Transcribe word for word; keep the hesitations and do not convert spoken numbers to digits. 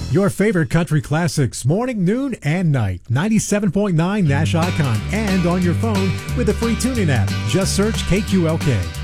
Your favorite country classics, morning, noon, and night. ninety-seven point nine Nash Icon and on your phone with the free TuneIn app. Just search K Q L K.